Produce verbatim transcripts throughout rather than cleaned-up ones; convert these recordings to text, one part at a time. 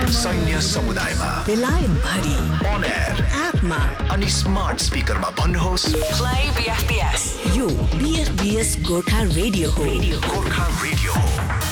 सैन्य समुदायमा बेलायत भरि अन एयर एपमा अनि स्मार्ट स्पिकरमा भन्नुहोस् प्ले बीएफबीएस। यो बीएफबीएस गोर्खा रेडियो हो। गोर्खा रेडियो हो।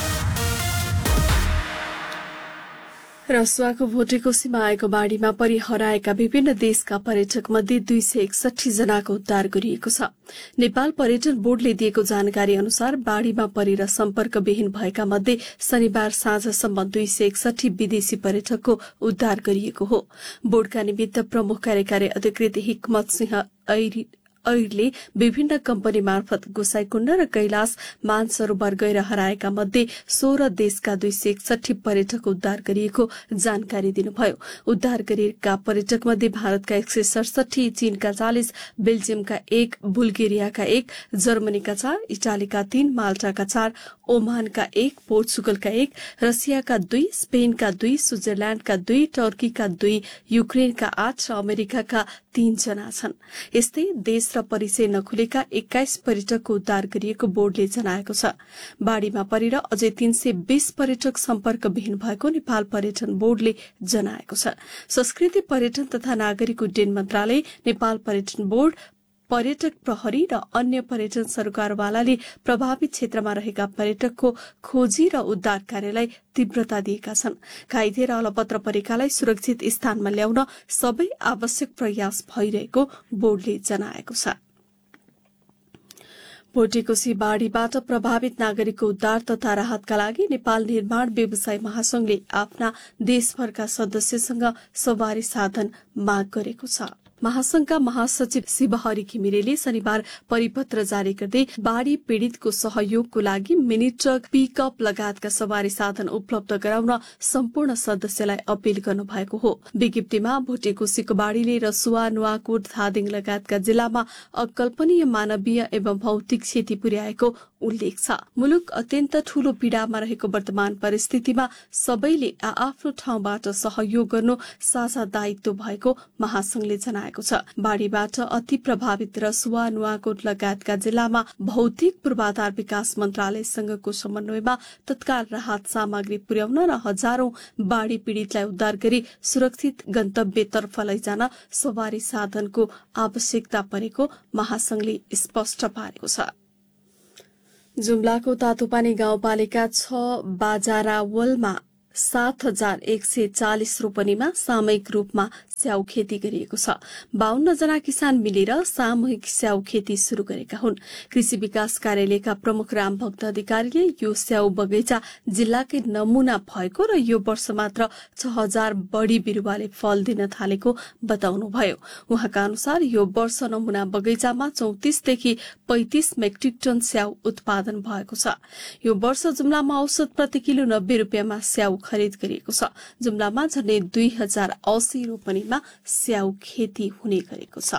रसुवाको भोटेकोसीमा आएको बाढ़ीमा परि हराएका विभिन्न देशका पर्यटक मध्ये दुई सय एकसठी जनाको उद्धार गरिएको छ। नेपाल पर्यटन बोर्डले दिएको जानकारी अनुसार बाढ़ीमा परेर सम्पर्कविहीन भएका मध्ये शनिबार साँझसम्म दुई सय एकसठी विदेशी पर्यटकको उद्धार गरिएको हो। बोर्डका निमित्त प्रमुख कार्यकारी अधिकृत हिक्मत सिंह ऐरी ऐरले विभिन्न कम्पनी मार्फत गोसाईकुण्ड र कैलाश मानसरोवर गएर हराएका मध्ये सोह्र देशका दुई सय एकसठी पर्यटक उद्धार गरिएको जानकारी दिनुभयो। उद्धार गरिएका पर्यटक मध्ये भारतका एक सय सडसठी, चीनका चालिस, बेल्जियमका एक, बुल्गेरियाका एक, जर्मनीका चार, इटालीका तीन, माल्टाका चार, ओमानका एक, पोर्चुगलका एक, रसियाका दुई, स्पेनका दुई, स्विजरल्याण्डका दुई, टर्कीका दुई, युक्रेनका आठ र अमेरिकाका तीन जना छन्। यस्तै देश र परिचय नखुलेका एक्काइस पर्यटकको उद्धार गरिएको बोर्डले जनाएको छ। बाढ़ीमा परेर अझै तीन सय बीस पर्यटक सम्पर्कविहीन भएको नेपाल पर्यटन बोर्डले जनाएको छ। संस्कृति, पर्यटन तथा नागरिक उड्डयन मन्त्रालय, नेपाल पर्यटन बोर्ड, पर्यटक प्रहरी र अन्य पर्यटन सरकारवालाले प्रभावित क्षेत्रमा रहेका पर्यटकको खोजी र उद्धार कार्यलाई तीव्रता दिएका छन्। घाइते र अलपत्र परेकालाई सुरक्षित स्थानमा ल्याउन सबै आवश्यक प्रयास भइरहेको बोर्डले जनाएको छ। भोटेकोसी बाढ़ीबाट प्रभावित नागरिकको उद्धार तथा राहतका लागि नेपाल निर्माण व्यवसाय महासंघले आफ्ना देशभरका सदस्यसँग सवारी साधन माग गरेको छ। महासंघका महासचिव शिवहरि घिमिरेले शनिबार परिपत्र जारी गर्दै बाढ़ी पीड़ितको सहयोगको लागि मिनी ट्रक, पिकअप लगायतका सवारी साधन उपलब्ध गराउन सम्पूर्ण सदस्यलाई अपील गर्नुभएको हो। विज्ञप्तिमा भोटेकोसीको बाढ़ीले रसुवा, नुवाकोट, धादिङ लगायतका जिल्लामा अकल्पनीय मानवीय एवं भौतिक क्षति पुर्याएको उल्लेख छ। मुलुक अत्यन्त ठूलो पीड़ामा रहेको वर्तमान परिस्थितिमा सबैले आआफ्नो ठाउँबाट सहयोग गर्नु साझा दायित्व भएको महासंघले जनाएको छ। बाढ़ीबाट अति प्रभावित रसुवा, नुवाकोट लगायतका जिल्लामा भौतिक पूर्वाधार विकास मन्त्रालयसँगको समन्वयमा तत्काल राहत सामग्री पुर्याउन र हजारौं बाढ़ी पीड़ितलाई उद्धार गरी सुरक्षित गन्तव्यतर्फ लैजान सवारी साधनको आवश्यकता परेको महासंघले स्पष्ट पारेको छ। जुम्लाको तातोपानी गाउँपालिका छ बाजारावलमा सात हजार एक सय चालिस रोपनीमा सामूहिक रूपमा स्याउ खेती गरिएको छ। बाहन्न जना किसान मिलेर सामूहिक स्याउ खेती शुरू गरेका हुन्। कृषि विकास कार्यालयका प्रमुख रामभक्त अधिकारीले यो स्याउ बगैँचा जिल्लाकै नमूना भएको र यो वर्ष मात्र छ हजार बढ़ी बिरूवाले फल दिन थालेको बताउनुभयो। उहाँका अनुसार यो वर्ष नमूना बगैँचामा चौतिसदेखि पैंतिस मेट्रिक टन स्याउ उत्पादन भएको छ। यो वर्ष जुम्लामा औसत प्रति किलो नब्बे रूपियाँमा स्याउ खरिद गरिएको छ। जुम्लामा झन्डै दुई हजार अस्सी रोपनीमा स्याउ खेती हुने गरेको छ।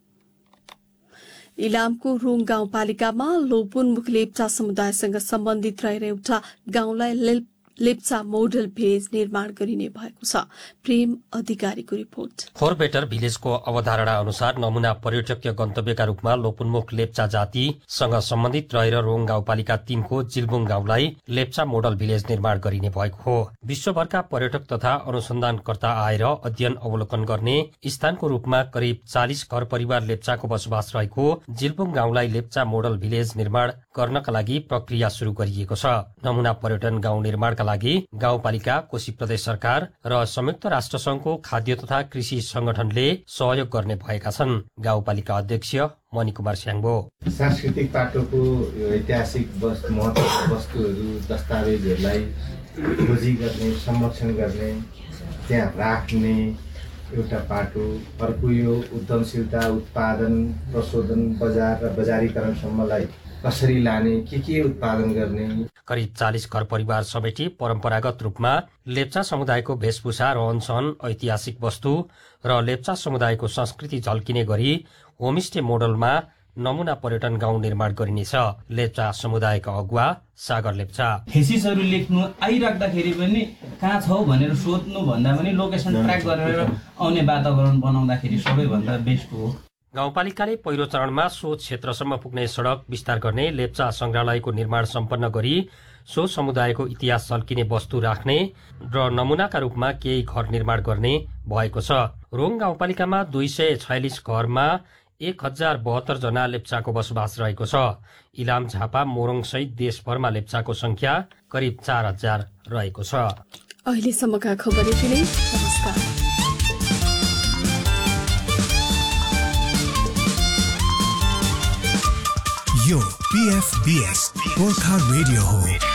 इलामको रुङ गाउँपालिकामा लोपुनमुख लेप्चा समुदायसँग सम्बन्धित रहेर एउटा गाउँलाई लेप्चा मोडल भिलेज निर्माण गरिने भएको छ। प्रेम अधिकारीको रिपोर्ट। फोर बेटर भिलेजको अवधारणा अनुसार नमूना पर्यटकीय गन्तव्यका रूपमा लोपुनमुख लेप्चा जातिसँग सम्बन्धित रहेर रोङ गाउँपालिका तीनको जिल्बुङ गाउँलाई लेप्चा मोडल भिलेज निर्माण गरिने भएको हो। विश्वभरका पर्यटक तथा अनुसन्धानकर्ता आएर अध्ययन अवलोकन गर्ने स्थानको रूपमा करिब चालिस घर परिवार लेप्चाको बसोबास रहेको जिल्बुङ गाउँलाई लेप्चा मोडल भिलेज निर्माण गर्नका लागि प्रक्रिया शुरू गरिएको छ। नमूना पर्यटन गाउँ निर्माणका लागि गाउँपालिका, कोशी प्रदेश सरकार र संयुक्त राष्ट्र संघको खाद्य तथा कृषि संगठनले सहयोग गर्ने भएका छन्। गाउँपालिका अध्यक्ष मणि कुमार स्याङ्बो सांस्कृतिक पाटोको ऐतिहासिक महत्त्वपूर्ण वस्तुहरू, दस्तावेजहरूलाई खोजी गर्ने, संरक्षण गर्ने, त्यहाँ राख्ने एउटा पाटो। अर्को यो उद्यमशीलता, उत्पादन, प्रशोधन, बजार र बजारीकरणसम्मलाई कसरी लाने, के के उत्पादन गर्ने। करिब चालिस घर परिवार समेटी परम्परागत रूपमा लेप्चा समुदायको वेशभूषा, रहन सहन, ऐतिहासिक वस्तु र लेप्चा समुदायको संस्कृति झल्किने गरी होमस्टे मोडलमा नमूना पर्यटन गाउँ निर्माण गरिनेछ। लेप्चा समुदायका अगुवा सागर लेप्चा थेसिसहरू लेख्नु आइराख्दाखेरि पनि कहाँ छौ भनेर सोध्नु भन्दा पनि लोकेसन ट्र्याक गरेर आउने वातावरण बनाउँदाखेरि सबैभन्दा बेस्ट हो। गाउँपालिकाले पहिलो चरणमा सो क्षेत्रसम्म पुग्ने सड़क विस्तार गर्ने, लेप्चा संग्रहालयको निर्माण सम्पन्न गरी सो समुदायको इतिहास झल्किने वस्तु राख्ने र नमूनाका रूपमा केही घर निर्माण गर्ने भएको छ। रोङ गाउँपालिकामा दुई सय छयालिस घरमा एक हजार बहत्तर जना लेप्चाको बसोबास रहेको छ। इलाम, झापा, मोरङ सहित देशभरमा लेप्चाको संख्या करिब चार हजार रहेको छ। अहिलेसम्मका खबर यति नै। नमस्कार। यो पीएफबीएस गोर्खा रेडियो हो।